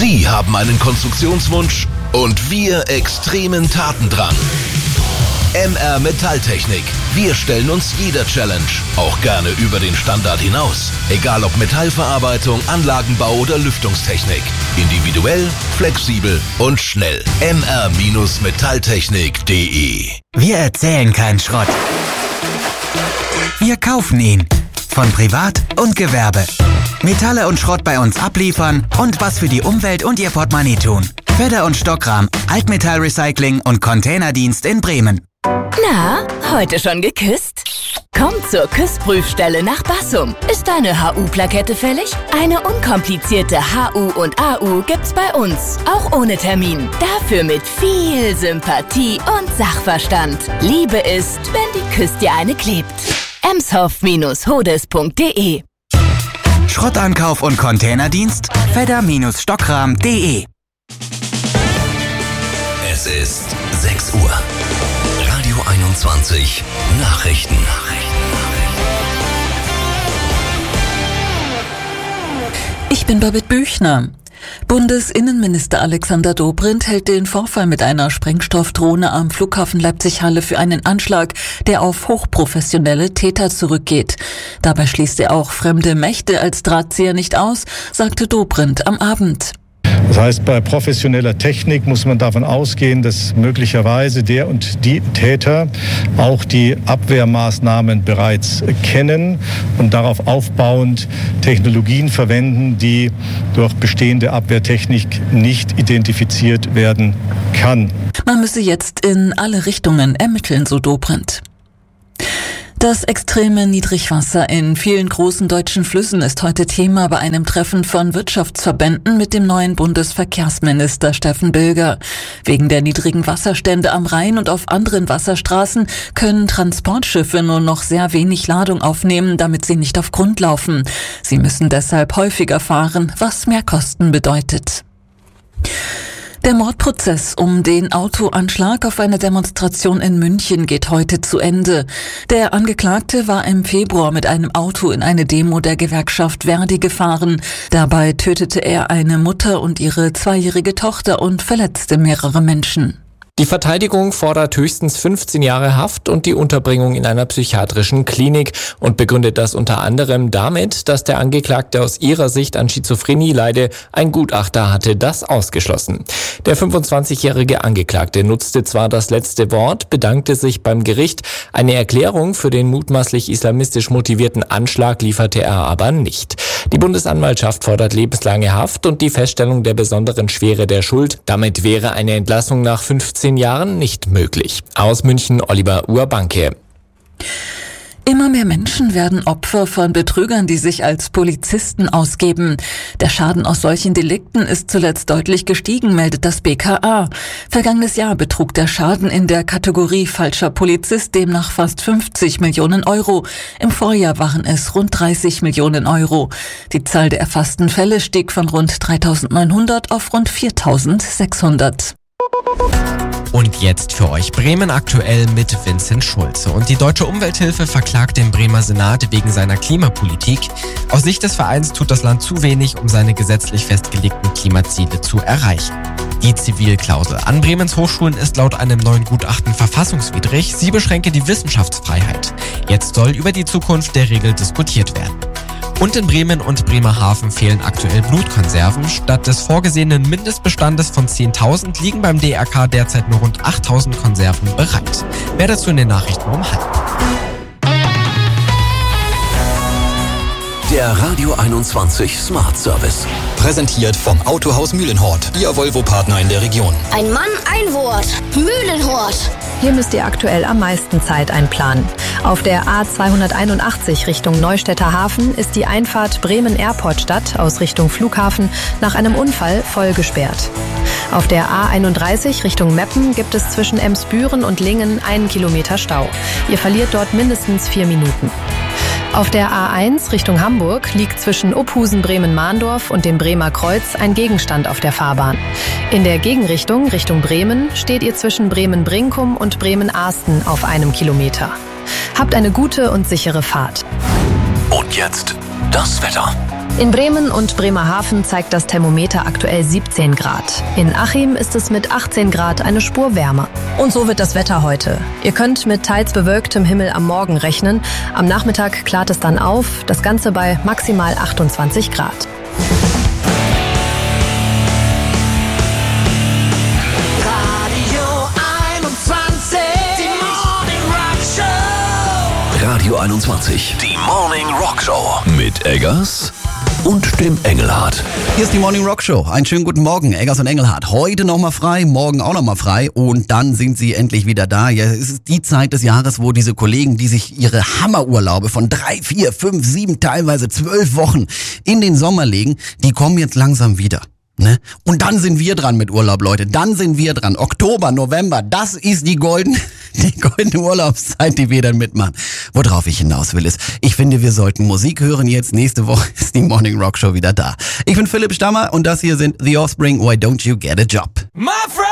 Sie haben einen Konstruktionswunsch und wir extremen Tatendrang. MR Metalltechnik. Wir stellen uns jeder Challenge, auch gerne über den Standard hinaus. Egal ob Metallverarbeitung, Anlagenbau oder Lüftungstechnik. Individuell, flexibel und schnell. mr-metalltechnik.de. Wir erzählen keinen Schrott. Wir kaufen ihn. Von Privat und Gewerbe. Metalle und Schrott bei uns abliefern und was für die Umwelt und Ihr Portemonnaie tun. Fedder und Stockrahm, Altmetallrecycling und Containerdienst in Bremen. Na, heute schon geküsst? Komm zur Küssprüfstelle nach Bassum. Ist deine HU-Plakette fällig? Eine unkomplizierte HU und AU gibt's bei uns, auch ohne Termin. Dafür mit viel Sympathie und Sachverstand. Liebe ist, wenn die Küss dir eine klebt. emshoff-hodes.de. Schrottankauf und Containerdienst fedder-stockrahm.de. Es ist 6 Uhr. Radio 21 Nachrichten. Ich bin Babette Büchner. Bundesinnenminister Alexander Dobrindt hält den Vorfall mit einer Sprengstoffdrohne am Flughafen Leipzig-Halle für einen Anschlag, der auf hochprofessionelle Täter zurückgeht. Dabei schließt er auch fremde Mächte als Drahtzieher nicht aus, sagte Dobrindt am Abend. Das heißt, bei professioneller Technik muss man davon ausgehen, dass möglicherweise der und die Täter auch die Abwehrmaßnahmen bereits kennen und darauf aufbauend Technologien verwenden, die durch bestehende Abwehrtechnik nicht identifiziert werden kann. Man müsse jetzt in alle Richtungen ermitteln, so Dobrindt. Das extreme Niedrigwasser in vielen großen deutschen Flüssen ist heute Thema bei einem Treffen von Wirtschaftsverbänden mit dem neuen Bundesverkehrsminister Steffen Bilger. Wegen der niedrigen Wasserstände am Rhein und auf anderen Wasserstraßen können Transportschiffe nur noch sehr wenig Ladung aufnehmen, damit sie nicht auf Grund laufen. Sie müssen deshalb häufiger fahren, was mehr Kosten bedeutet. Der Mordprozess um den Autoanschlag auf eine Demonstration in München geht heute zu Ende. Der Angeklagte war im Februar mit einem Auto in eine Demo der Gewerkschaft Verdi gefahren. Dabei tötete er eine Mutter und ihre 2-jährige Tochter und verletzte mehrere Menschen. Die Verteidigung fordert höchstens 15 Jahre Haft und die Unterbringung in einer psychiatrischen Klinik und begründet das unter anderem damit, dass der Angeklagte aus ihrer Sicht an Schizophrenie leide. Ein Gutachter hatte das ausgeschlossen. Der 25-jährige Angeklagte nutzte zwar das letzte Wort, bedankte sich beim Gericht. Eine Erklärung für den mutmaßlich islamistisch motivierten Anschlag lieferte er aber nicht. Die Bundesanwaltschaft fordert lebenslange Haft und die Feststellung der besonderen Schwere der Schuld. Damit wäre eine Entlassung nach 15 Jahren nicht möglich. Aus München Oliver Urbanke. Immer mehr Menschen werden Opfer von Betrügern, die sich als Polizisten ausgeben. Der Schaden aus solchen Delikten ist zuletzt deutlich gestiegen, meldet das BKA. Vergangenes Jahr betrug der Schaden in der Kategorie falscher Polizist demnach fast 50 Millionen Euro. Im Vorjahr waren es rund 30 Millionen Euro. Die Zahl der erfassten Fälle stieg von rund 3.900 auf rund 4.600. Und jetzt für euch Bremen aktuell mit Vincent Schulze. Und die Deutsche Umwelthilfe verklagt den Bremer Senat wegen seiner Klimapolitik. Aus Sicht des Vereins tut das Land zu wenig, um seine gesetzlich festgelegten Klimaziele zu erreichen. Die Zivilklausel an Bremens Hochschulen ist laut einem neuen Gutachten verfassungswidrig. Sie beschränke die Wissenschaftsfreiheit. Jetzt soll über die Zukunft der Regel diskutiert werden. Und in Bremen und Bremerhaven fehlen aktuell Blutkonserven. Statt des vorgesehenen Mindestbestandes von 10.000 liegen beim DRK derzeit nur rund 8.000 Konserven bereit. Mehr dazu in den Nachrichten um 12:30. Der Radio 21 Smart Service. Präsentiert vom Autohaus Mühlenhort, Ihr Volvo-Partner in der Region. Ein Mann, ein Wort. Mühlenhort. Hier müsst ihr aktuell am meisten Zeit einplanen. Auf der A281 Richtung Neustädter Hafen ist die Einfahrt Bremen-Airport-Stadt aus Richtung Flughafen nach einem Unfall voll gesperrt. Auf der A31 Richtung Meppen gibt es zwischen Emsbüren und Lingen 1 Kilometer Stau. Ihr verliert dort mindestens 4 Minuten. Auf der A1 Richtung Hamburg liegt zwischen Uphusen-Bremen-Mahndorf und dem Bremer Kreuz ein Gegenstand auf der Fahrbahn. In der Gegenrichtung Richtung Bremen steht ihr zwischen Bremen-Brinkum und Bremen-Ahsten auf 1 Kilometer. Habt eine gute und sichere Fahrt. Und jetzt das Wetter. In Bremen und Bremerhaven zeigt das Thermometer aktuell 17 Grad. In Achim ist es mit 18 Grad eine Spur wärmer. Und so wird das Wetter heute. Ihr könnt mit teils bewölktem Himmel am Morgen rechnen. Am Nachmittag klart es dann auf, das Ganze bei maximal 28 Grad. Radio 21, die Morning Rock Show mit Eggers und dem Engelhardt. Hier ist die Morning Rock Show. Einen schönen guten Morgen, Eggers und Engelhardt. Heute nochmal frei, morgen auch nochmal frei und dann sind sie endlich wieder da. Ja, es ist die Zeit des Jahres, wo diese Kollegen, die sich ihre Hammerurlaube von 3, 4, 5, 7, teilweise 12 Wochen in den Sommer legen, die kommen jetzt langsam wieder. Ne? Und dann sind wir dran mit Urlaub, Leute. Dann sind wir dran. Oktober, November, das ist die goldene Urlaubszeit, die wir dann mitmachen. Worauf ich hinaus will ist, ich finde, wir sollten Musik hören jetzt. Nächste Woche ist die Morning Rock Show wieder da. Ich bin Philipp Stammer und das hier sind The Offspring, Why Don't You Get a Job? My friend!